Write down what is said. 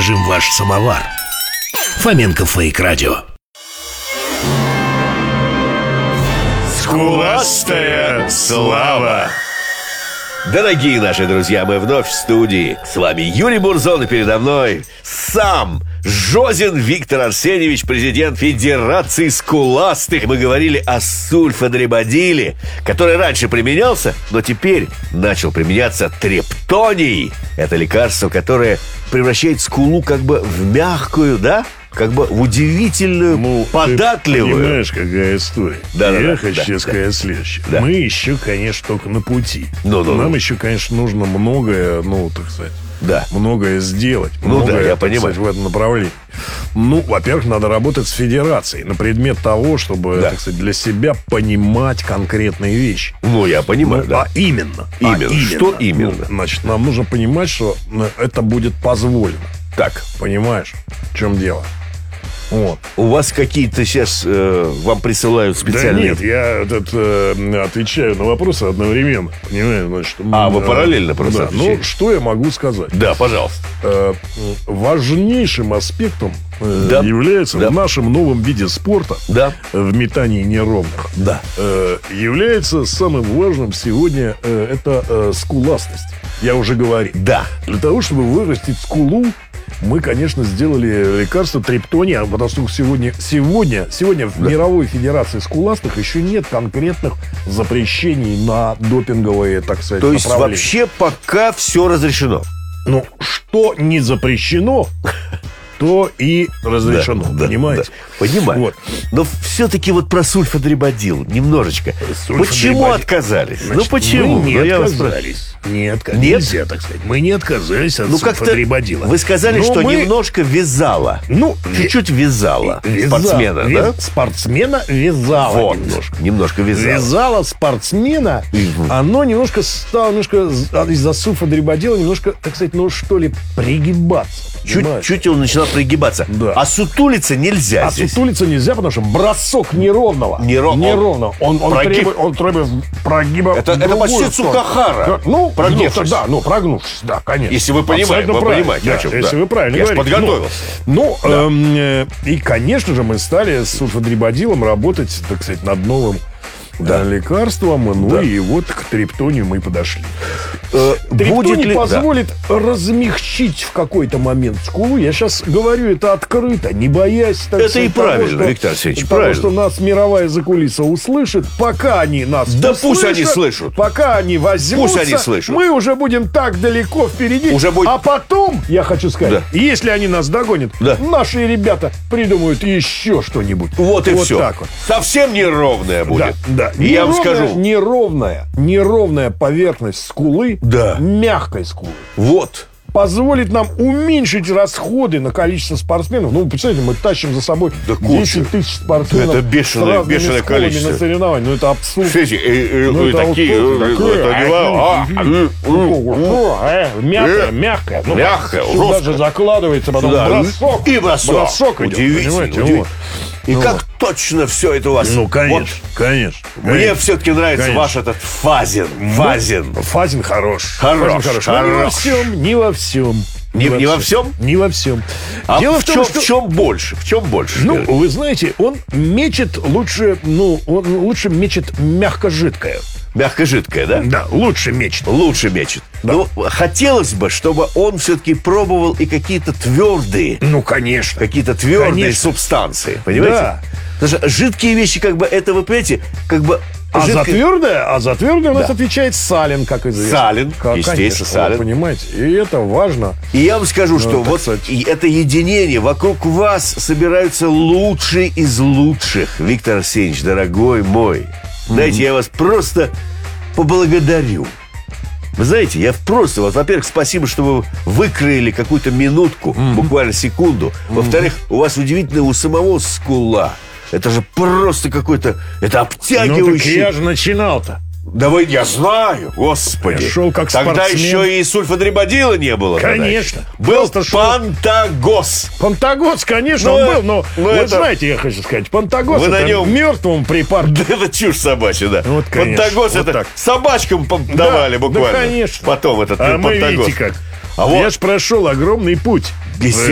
освежим ваш самовар. Фоменко Фейк Радио. Скуластая слава. Дорогие наши друзья, мы вновь в студии. С вами Юрий Бурзон, и передо мной сам Жозин Виктор Арсеньевич, президент Федерации скуластых. Мы говорили о сульфадрибадиле, который раньше применялся, но теперь начал применяться трептоний. Это лекарство, которое превращает скулу как бы в мягкую, да? Как бы в удивительную, податливую. Ты понимаешь, какая история. Я хочу тебе сказать следующее. Мы еще, конечно, только на пути. Нам еще, конечно, нужно многое, так сказать, многое сделать. Я понимаю. В этом направлении. Во-первых, надо работать с федерацией на предмет того, чтобы, так сказать, для себя понимать конкретные вещи. Я понимаю, А именно. Что именно? Значит, нам нужно понимать, что это будет позволено. Так. Понимаешь, в чем дело? У вас какие-то сейчас вам присылают специальные... Да нет, я отвечаю на вопросы одновременно. Понимаешь, значит, вы параллельно просто отвечаете. Что я могу сказать? Да, пожалуйста. Важнейшим аспектом является в нашем новом виде спорта, в метании неровных, является самым важным сегодня это скуластость. Я уже говорил. Да. Для того, чтобы вырастить скулу, мы, конечно, сделали лекарство трептония, потому что сегодня в Мировой Федерации скуластых еще нет конкретных запрещений на допинговые, так сказать, То есть направления. вообще пока все разрешено? Что не запрещено, то и разрешено, понимаете? Понимаю. Но все-таки про сульфадрибадил немножечко. Почему отказались? Почему? Мы не отказались. Нет? Нельзя так сказать. Мы не отказались от сульфадрибадила. Вы сказали, что немножко вязало. Чуть-чуть вязало. Спортсмена, да? Спортсмена вязало немножко вязало. Вязало спортсмена. Оно немножко стало из-за сульфадрибадила немножко, так сказать, пригибаться. Чуть он начинал пригибаться. А сутулиться нельзя здесь. Сутулиться нельзя, потому что бросок неровного. Он требует прогиба. Это почти Цукахара. Прогнувшись. Прогнувшись, конечно. Если вы понимаете, о чем. Если вы правильно говорите. Я же подготовился. И, конечно же, мы стали с сульфадрибадилом работать, так сказать, над новым лекарством. И вот к трептонию мы подошли. Трептоний позволит размягчить в какой-то момент скулу. Я сейчас говорю это открыто, не боясь. Это и правильно, Виктор Алексеевич, правильно. Потому что нас мировая закулиса услышит. Пока они нас услышат, пусть они слышат. Пока они возьмутся, пусть они слышат. Мы уже будем так далеко впереди. А потом, я хочу сказать, если они нас догонят, наши ребята придумают еще что-нибудь. Вот и все. Так вот. Совсем неровное будет. И я вам скажу. Неровная поверхность скулы, мягкой скулы. Позволит нам уменьшить расходы на количество спортсменов. Представляете, мы тащим за собой 10 тысяч спортсменов. Это бешеное количество. На соревнованиях. Это абсурд. Мягкая. Даже закладывается, потом бросок. И бросок идет. Удивительно. И как точно все это у вас? Конечно. Мне все-таки нравится ваш этот Фазин. Фазин хорош. Не во всем. Не во всем? Не во всем. А дело в том, что... в чем больше? Вы знаете, он мечет лучше, он лучше мечет мягко-жидкое. Мягко-жидкое, да? Да, лучше мечет. Да. Хотелось бы, чтобы он все-таки пробовал и какие-то твердые. Конечно. Какие-то твердые субстанции. Понимаете? Да. Потому что жидкие вещи, это, вы понимаете, за твердое у нас отвечает салин, как известно. Салин, естественно, салин. Понимаете, и это важно. И я вам скажу, что это единение, вокруг вас собираются лучшие из лучших. Виктор Арсеньевич, дорогой мой, знаете, я вас просто поблагодарю. Вы знаете, я просто, во-первых, спасибо, что вы выкроили какую-то минутку, буквально секунду. Во-вторых, у вас удивительная у самого скула. Это же просто какой-то... Это обтягивающий... я же начинал-то. Я знаю, господи. Я шел как спортсмен. Тогда еще и сульфадрибадила не было. Конечно. Был Пантагос. Пантагос, конечно, он был, но вы знаете, я хочу сказать, Пантагос это на нем мертвому припарке. Это чушь собачья, да. Пантагос это так. Собачкам давали буквально. Да, конечно. Потом этот Пантагос. Мы видите как. Я ж прошел огромный путь.